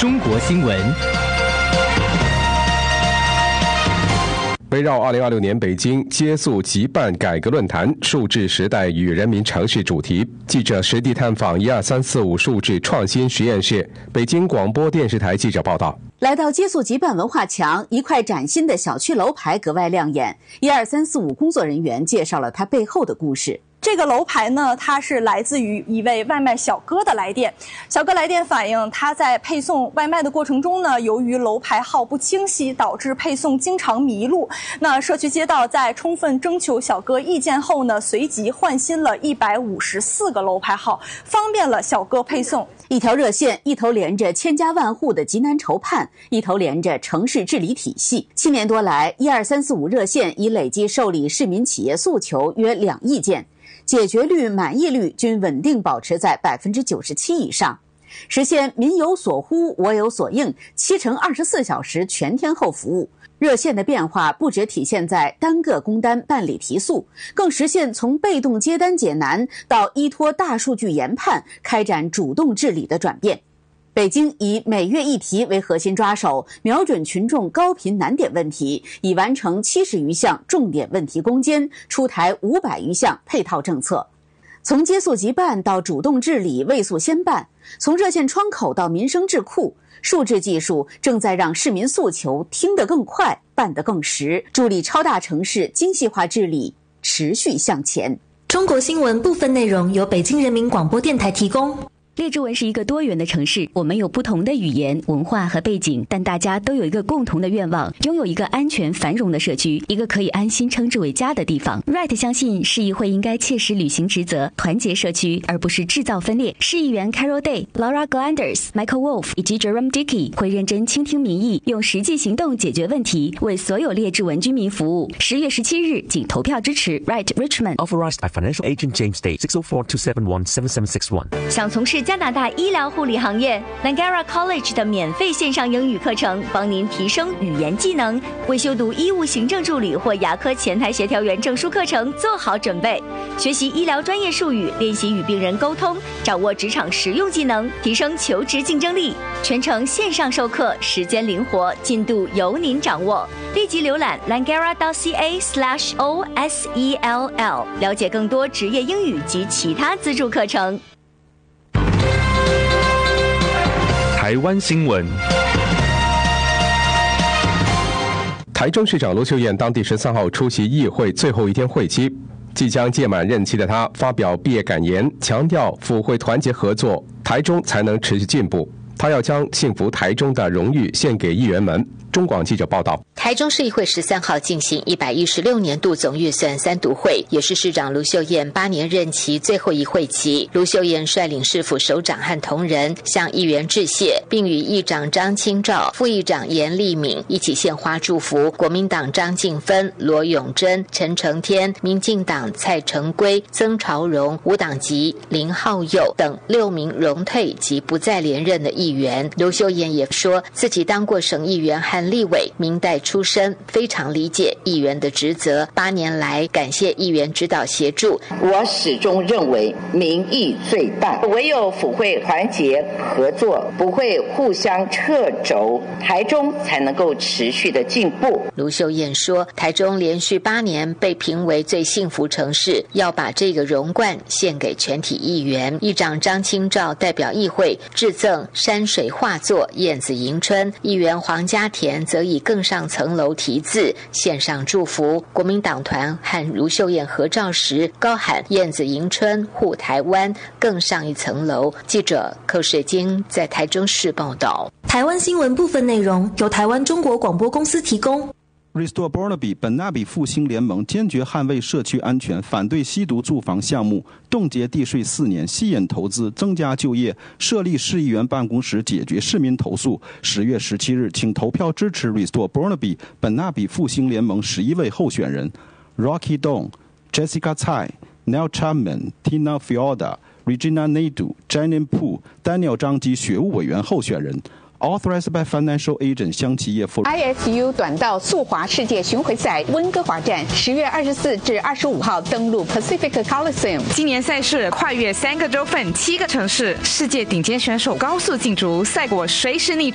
中国新闻。 围绕2026年北京接塑即办改革论坛数字时代与人民城市主题，记者实地探访12345数字创新实验室。北京广播电视台记者报道。 来到接塑即办文化墙，一块崭新的小区楼牌格外亮眼。12345工作人员介绍了它背后的故事。 这个楼牌呢，它是来自于一位外卖小哥的来电。小哥来电反映，他在配送外卖的过程中呢，由于楼牌号不清晰，导致配送经常迷路。那社区街道在充分征求小哥意见后呢，随即换新了154个楼牌号，方便了小哥配送。 一条热线，一头连着千家万户的急难愁盼，一头连着城市治理体系。7年多来，12345热线已累计受理市民企业诉求约2亿件。解决率、满意率均稳定保持在97%以上，实现民有所呼，我有所应，7×24小时全天候服务。热线的变化不只体现在单个工单办理提速，更实现从被动接单解难到依托大数据研判开展主动治理的转变。北京以每月一题为核心抓手，瞄准群众高频难点问题，已完成70余项重点问题攻坚，出台500余项配套政策。从接塑即办到主动治理，畏速先办；从热线窗口到民生智库，数字技术正在让市民诉求听得更快，办得更实，助力超大城市精细化治理持续向前。 中国新闻部分内容由北京人民广播电台提供。 列治文是一个多元的城市，我们有不同的语言、文化和背景，但大家都有一个共同的愿望，拥有一个安全繁荣的社区，一个可以安心称之为家的地方。Right 相信市议会应该切实履行职责，团结社区，而不是制造分裂。市议员 Carol Day、Laura Glanders、Michael Wolf 以及 Jerome Dickey 会认真倾听民意，用实际行动解决问题，为所有列治文居民服务。10月17日，请投票支持 Right Richmond。 Authorized by Financial Agent James Day 604-271-7761。 想从事加拿大医疗护理行业 Langara College 的免费线上英语课程，帮您提升语言技能，为修读医务行政助理或牙科前台协调员证书课程做好准备，学习医疗专业术语，练习与病人沟通，掌握职场实用技能，提升求职竞争力。全程线上授课，时间灵活，进度由您掌握。立即浏览 langara.ca/OSELL， 了解更多职业英语及其他资助课程。 台湾新闻。 台中市长卢秀燕当地13号出席议会最后一天会期，即将届满任期的她发表毕业感言，强调府会团结合作，台中才能持续进步。她要将幸福台中的荣誉献给议员们。中广记者报道。 台中市议会13号进行116年度总预算3读会，也是市长卢秀燕8年任期最后一会期。卢秀燕率领市府首长和同仁向议员致谢，并与议长张清照、副议长严立敏一起献花祝福。国民党张静芬、罗永贞、陈成天，民进党蔡成圭、曾朝荣，无党籍林浩佑等6名荣退及不再连任的议员。卢秀燕也说自己当过省议员和立委，明代出身，非常理解议员的职责。8年来，感谢议员指导协助。 我始终认为民意最大，唯有府会团结合作，不会互相掣肘，台中才能够持续的进步。 卢秀燕说，台中连续8年被评为最幸福城市，要把这个荣冠献给全体议员。议长张清照代表议会致赠山水画作《燕子迎春》，议员黄家田则以更上层楼题字献上祝福。国民党团和卢秀燕合照时高喊燕子迎春护台湾更上一层楼。记者寇水晶在台中市报道。 台湾新闻部分内容由台湾中国广播公司提供。 Restore Burnaby 本纳比复兴联盟坚决捍卫社区安全，反对吸毒住房项目，冻结地税4年，吸引投资，增加就业，设立市议员办公室解决市民投诉。10月17日，请投票支持 Restore Burnaby 本纳比复兴联盟11位候选人 ：Rocky Dong、Jessica Tsai、Neil Chapman、Tina Fiorda、Regina Naidu、Janet Pu、Daniel 张及学务委员候选人。Authorized by Financial Agent 香企业 ISU 短道速滑世界巡回赛温哥华站10月24至25号登陆 Pacific Coliseum。 今年赛事跨越3个州份、7个城市，世界顶尖选手高速竞逐，赛果随时逆